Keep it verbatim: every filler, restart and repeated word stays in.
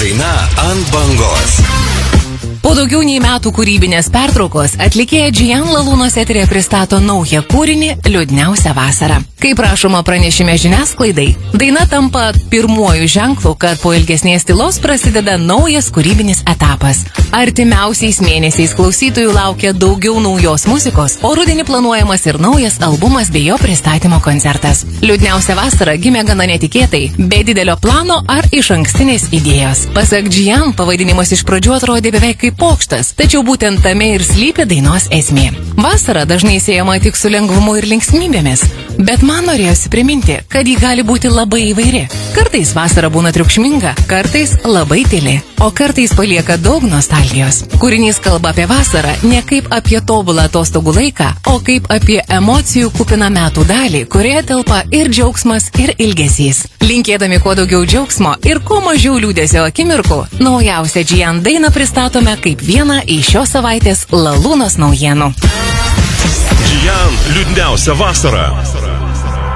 Daina ant bangos. Po daugiau nei metų kūrybinės pertraukos atlikėja Džian Lalūnos eterėje pristato naują kūrinį Liūdniausia vasara. Kaip rašoma pranešime žiniasklaidai, daina tampa pirmuoju ženklu, kad po ilgesnės tylos prasideda naujas kūrybinis etapas. Artimiausiais mėnesiais klausytojų laukia daugiau naujos muzikos, o rudenį planuojamas ir naujas albumas bei jo pristatymo koncertas. Liūdniausia vasara gimė gana netikėtai, be didelio plano ar išankstinės idėjos. Pasak Džian, pavadinimas iš pradžių atrodė beveik kaip pokštas, tačiau būtent tame ir slypi dainos esmė. Vasara dažnai siejama tik su lengvumu ir linksmybėmis, bet man norėjosi priminti, kad ji gali būti labai įvairi. Kartais vasara būna triukšminga, kartais labai tyli, o kartais palieka daug nostalgijos. Kūrinys kalba apie vasarą ne kaip apie tobulą atostogų laiką, o kaip apie emocijų kupiną metų dalį, kurioje telpa ir džiaugsmas, ir ilgesys. Linkėdami kuo daugiau džiaugsmo ir kuo mažiau liūdesio akimirkų, naujausią Džian dainą pristatome kaip vieną iš šios savaitės Lalūnos naujienų. Džian liūdniausia vasara.